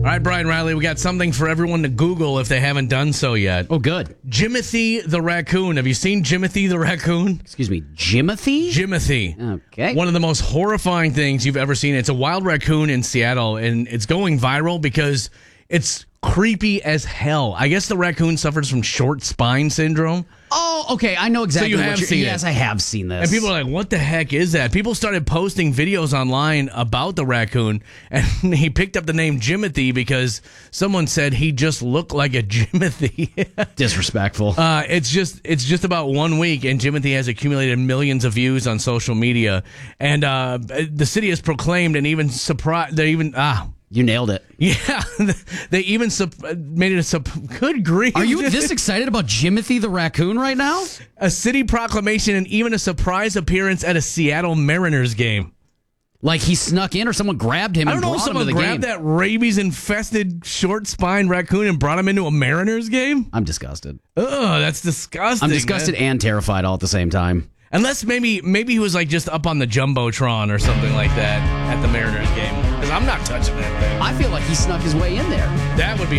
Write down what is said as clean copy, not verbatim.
All right, Brian Riley, we got something for everyone to Google if they haven't done so yet. Oh, good. Jimothy the raccoon. Have you seen Jimothy the raccoon? Excuse me, Jimothy? Jimothy. Okay. One of the most horrifying things you've ever seen. It's a wild raccoon in Seattle, and it's going viral because it's creepy as hell. I guess the raccoon suffers from short spine syndrome. Oh, okay. I know exactly So you what have you're... seen it. Yes, I have seen this. And people are like, what the heck is that? People started posting videos online about the raccoon, and he picked up the name Jimothy because someone said he just looked like a Jimothy. Disrespectful. It's just about 1 week, and Jimothy has accumulated millions of views on social media. And the city has proclaimed and even surprised. They even You nailed it. yeah, they even made it a good grief. Are you this excited about Jimothy the raccoon right now? A city proclamation and even a surprise appearance at a Seattle Mariners game. Like he snuck in or someone grabbed him I and don't know if brought him to someone the grabbed game? that rabies-infested, short-spined raccoon and brought him into a Mariners game. I'm disgusted. Ugh, that's disgusting. I'm disgusted man. and terrified all at the same time. Unless maybe he was like just up on the Jumbotron or something like that at the Mariners game. Because I'm not touching that thing. I feel like he snuck his way in there. That would be